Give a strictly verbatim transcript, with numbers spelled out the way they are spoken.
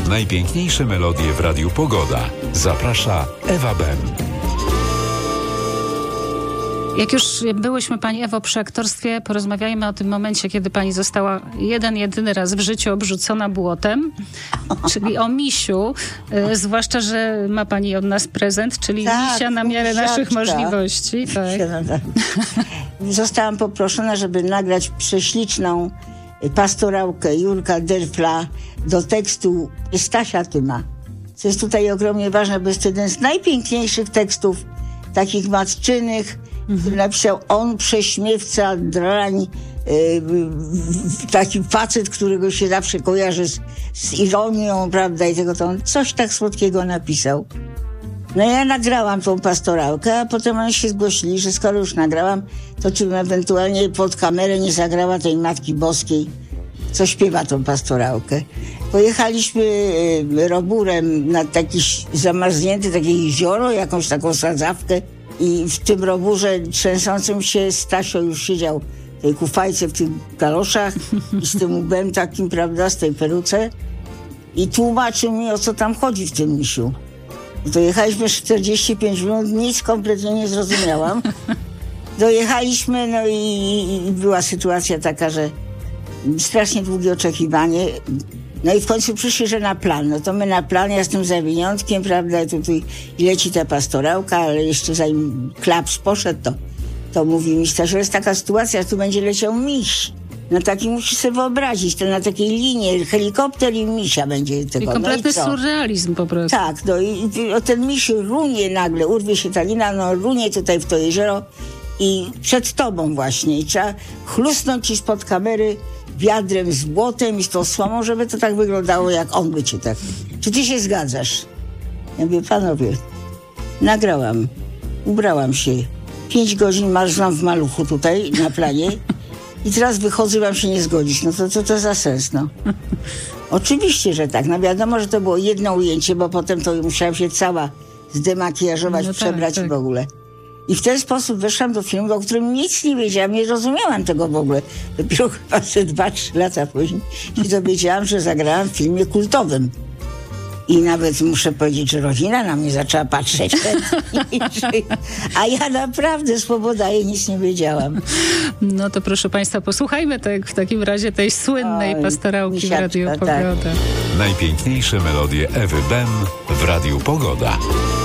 Najpiękniejsze melodie w Radiu Pogoda. Zaprasza Ewa Ben. Jak już byłyśmy, Pani Ewo, przy aktorstwie, porozmawiajmy o tym momencie, kiedy Pani została jeden, jedyny raz w życiu obrzucona błotem, czyli o misiu, y, zwłaszcza, że ma Pani od nas prezent, czyli tak, misia na miarę misiaczka. naszych możliwości. Tak. Zostałam poproszona, żeby nagrać prześliczną pastorałkę Jurka Derfla do tekstu Stasia Tyma. Co jest tutaj ogromnie ważne, bo jest to jeden z najpiękniejszych tekstów, takich matczynych, mhm. który napisał on, prześmiewca, drań, yy, taki facet, którego się zawsze kojarzy z, z ironią, prawda, i tego to on coś tak słodkiego napisał. No ja nagrałam tą pastorałkę, a potem oni się zgłosili, że skoro już nagrałam, to czy bym ewentualnie pod kamerę nie zagrała tej Matki Boskiej, co śpiewa tą pastorałkę. Pojechaliśmy y, roburem na taki zamarznięty takie jezioro, jakąś taką sadzawkę i w tym roburze trzęsącym się Stasio już siedział w tej kufajce, w tych galoszach i z tym łbem takim, prawda, z tej peruce i tłumaczył mi, o co tam chodzi w tym misiu. Dojechaliśmy czterdzieści pięć minut, nic kompletnie nie zrozumiałam. Dojechaliśmy, no i, i była sytuacja taka, że strasznie długie oczekiwanie. No i w końcu przyszli, że na plan. No to my na plan, ja z tym zawiniątkiem, prawda, tu, tu leci ta pastorałka, ale jeszcze zanim klaps poszedł, to, to mówi mi Stasiu, jest taka sytuacja, że tu będzie leciał miś. No taki musisz sobie wyobrazić, to na takiej linii helikopter i misia będzie tego. I kompletny no i surrealizm po prostu. Tak, no i, i o ten miś runie nagle, urwie się ta lina, no runie tutaj w to jezioro i przed tobą właśnie. I trzeba chlusnąć ci spod kamery wiadrem z błotem i z tą słomą, żeby to tak wyglądało, jak on by cię tak. Czy ty się zgadzasz? Ja mówię, panowie, nagrałam, ubrałam się, pięć godzin marzłam w maluchu tutaj na planie i teraz wychodzę, mam się nie zgodzić. No to co to, to za sens, no? Oczywiście, że tak. No wiadomo, że to było jedno ujęcie, bo potem to musiałam się cała zdemakijażować, no przebrać tak, tak. w ogóle. I w ten sposób weszłam do filmu, o którym nic nie wiedziałam, nie rozumiałam tego w ogóle. Dopiero chyba ze dwa, trzy lata później się dowiedziałam, że zagrałam w filmie kultowym. I nawet muszę powiedzieć, że rodzina na mnie zaczęła patrzeć. A ja naprawdę swobodaję, nic nie wiedziałam. No to proszę Państwa, posłuchajmy tak, w takim razie tej słynnej Oj, pastorałki misiaczka, w Radiu Pogoda. Tak. Najpiękniejsze melodie Ewy Ben w Radiu Pogoda.